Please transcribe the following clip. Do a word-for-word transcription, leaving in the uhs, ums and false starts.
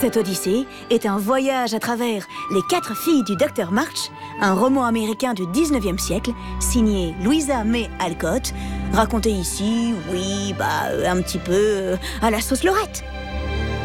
Cette Odyssée est un voyage à travers Les quatre filles du docteur March, un roman américain du dix-neuvième siècle, signé Louisa May Alcott, raconté ici, oui, bah, un petit peu à la sauce Lorette.